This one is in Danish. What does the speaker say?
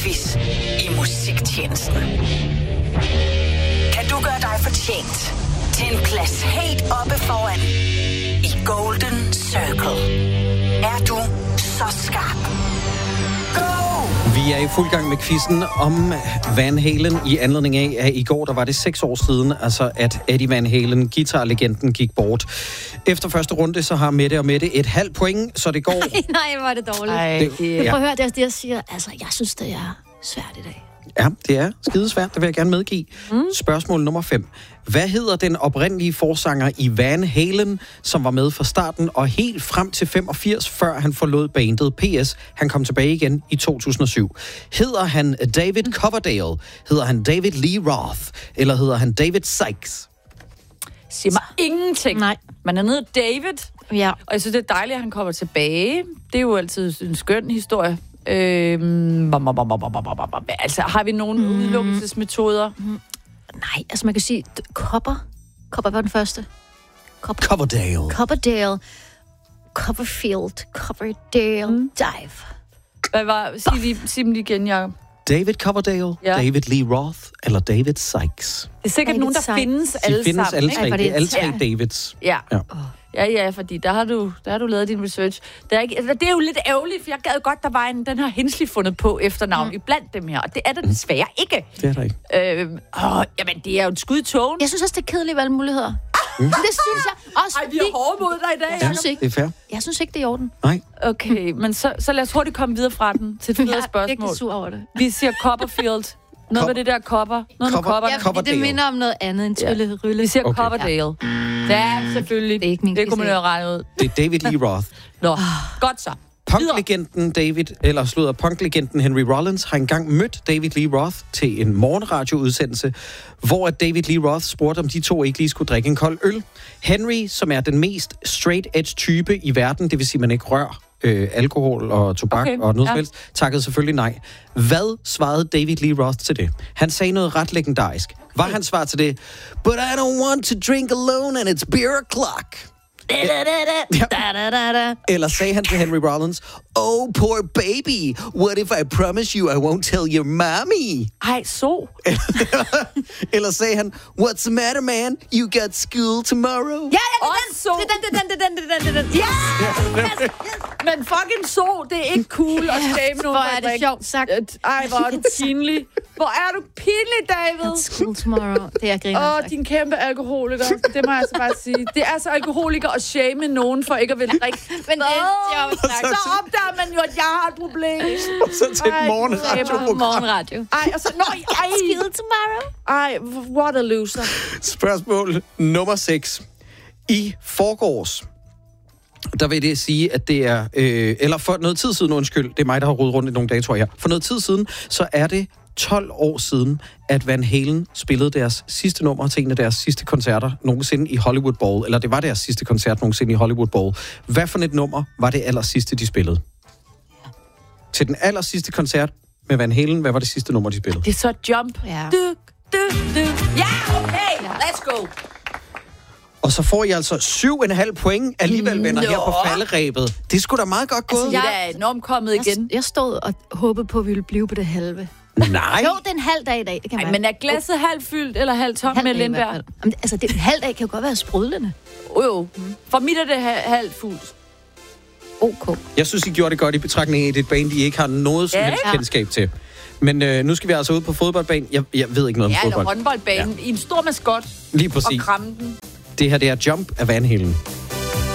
quiz i musiktjenesten. Kan du gøre dig fortjent til en plads helt oppe foran i Golden Circle? Er du så skarp? Vi er i fuld gang med quizzen om Van Halen i anledning af, at i går der var det 6 år siden, altså at Eddie Van Halen, guitarlegenden, gik bort. Efter første runde, så har Mette og Mette et halvt point, så det går... Nej, hvor er det dårligt. Prøv at høre, det jeg siger. Altså, jeg synes, det er svært i dag. Ja, det er skidesvært, det vil jeg gerne medgive. Spørgsmål nummer 5. Hvad hedder den oprindelige forsanger i Van Halen, som var med fra starten og helt frem til 85, før han forlod bandet? PS, han kom tilbage igen i 2007. Hedder han David Coverdale? Hedder han David Lee Roth? Eller hedder han David Sykes? Siger mig ingenting. Nej. Man er nede David, Ja. og jeg synes, det er dejligt, at han kommer tilbage. Det er jo altid en skøn historie. Altså, har vi nogle udelukkelsesmetoder? Nej, altså man kan sige, Copper var den første. Coverdale. Coverdale. Copperfield. Coverdale. Dive. Hvad var... Sig dem lige igen, Jacob. David Coverdale, Ja. David Lee Roth eller David Sykes? Det er sikkert David nogen, der Sykes. findes De alle findes sammen. alle tre. ikke? Det er alle tre Ja. Davids. Ja. Ja. Ja, fordi der har du lavet din research. Det er jo lidt ærgerligt, for jeg gad godt, der var den her Hensley fundet på efternavn iblandt dem her, og det er der desværre ikke. Det er der ikke. Jamen, det er jo et skud i togen. Jeg synes også, det er kedelige valgmuligheder. Det synes jeg også. Ej, vi er hårde mod dig i dag. Jeg synes ikke, Det er fair. jeg synes ikke, det er i orden. Nej. Okay, men så lad os hurtigt komme videre fra den til et videre Jeg er spørgsmål. virkelig sur over det. Vi siger Copperfield. Noget med det der kopper. Noget med kopper. Ja, Coverdale. det minder om noget andet end Trylle. Vi siger Okay. Coverdale. Ja, selvfølgelig. Det er ikke min Det kunne man quiz. jo regne ud. Det er David Lee Roth. Nå, godt så. Punklegenden Henry Rollins har engang mødt David Lee Roth til en morgenradioudsendelse, hvor David Lee Roth spurgte, om de to ikke lige skulle drikke en kold øl. Henry, som er den mest straight edge type i verden, det vil sige, at man ikke rører alkohol og tobak og noget som helst, takkede selvfølgelig nej. Hvad svarede David Lee Roth til det? Han sagde noget ret legendarisk. Var hans svar til det? But I don't want to drink alone, and it's beer o'clock. Eller sagde han til Henry Rollins, oh, poor baby, what if I promise you I won't tell your mommy? Ej, så. Eller sagde han, what's the matter, man? You got school tomorrow? Ja, Også så. det er den. Yes! Men fucking så, det er ikke cool at shame nogen. Hvor er det sjovt sagt. Ej, hvor er du pinlig. Hvor er du pinlig, David. School tomorrow. Det er griner. Din kæmpe alkoholiker. Det må jeg altså bare sige. Det er så alkoholiker at shame nogen for ikke at ville drikke. Men det er sjovt sagt. Så opdager man jo, at jeg har et problem. Og så til et morgenradioprogram. Morgenradio. Ej, og så... School tomorrow. Ej, what a loser. Spørgsmål nummer 6. I forgårs, der vil det sige, at det er... eller for noget tid siden, undskyld, det er mig, der har rodet rundt i nogle dage, tror jeg. For noget tid siden, så er det 12 år siden, at Van Halen spillede deres sidste nummer til en af deres sidste koncerter nogensinde i Hollywood Bowl. Eller det var deres sidste koncert nogensinde i Hollywood Bowl. Hvad for et nummer var det aller sidste, de spillede? Til den aller sidste koncert med Van Halen, hvad var det sidste nummer, de spillede? Det er så Jump. Ja. Ja, okay. Let's go. Og så får I altså 7,5 point alligevel, venner, her på falderæbet. Det skulle da meget godt gået. Altså, jeg er enormt kommet igen. Jeg stod og håbede på, at vi ville blive på det halve. Nej. Jo, det er en halv dag i dag. Det kan Ej, man men er glasset halvt fyldt eller halvt tomt halv med dag i hvert Lindberg? fald. Jamen, altså, en halv dag kan jo godt være sprudlende. Jo. For mit er det halvt fuldt. OK. Jeg synes, I gjorde det godt i betragtning af, at det er et bane, I ikke har noget som helst kendskab til. Men nu skal vi altså ud på fodboldbanen. Jeg ved ikke noget om Ja, fodbold. eller håndboldbanen i en stor maskot Lige præcis. og kramme den. Det her, det er Jump af Van Halen.